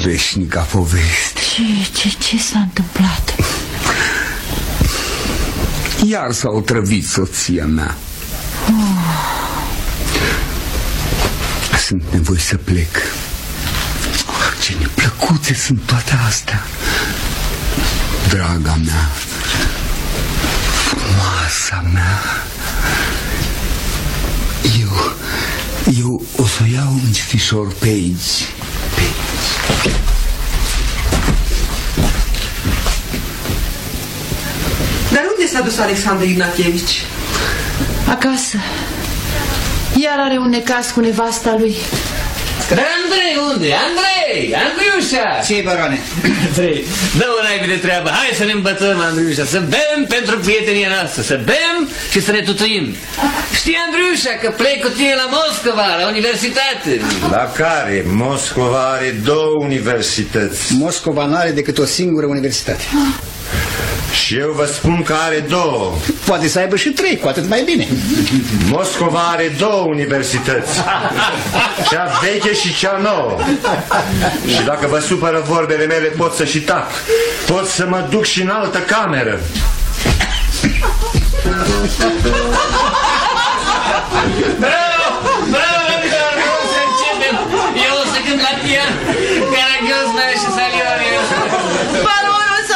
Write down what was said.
veșnica poveste. Ce s-a întâmplat? Iar s-a otrăvit soția mea. Sunt nevoie să plec. Ce neplăcuțe sunt toate astea. Draga mea, frumoasa mea, eu o să o iau încetișor pe aici. Dar unde s-a dus Alexandru Ignatievici? Acasă. Iar are un necaz cu nevasta lui. Dar Andrei unde? Andreiușa! Ce-i, barone? Andrei, dă-o naibii de treabă. Hai să ne îmbătăm, Andreiușa, să bem pentru prietenia noastră, să bem și să ne tutuim. Știi, Andreiușa, că plec cu tine la Moscova, la universitate. La care? Moscova are 2 universități. Moscova nu are decât o singură universitate. Și eu vă spun că are 2. Poate să aibă și 3, cu atât mai bine. Moscova are 2 universități. Cea veche și cea nouă. Și dacă vă supără vorbele mele, pot să și tac. Pot să mă duc și în altă cameră.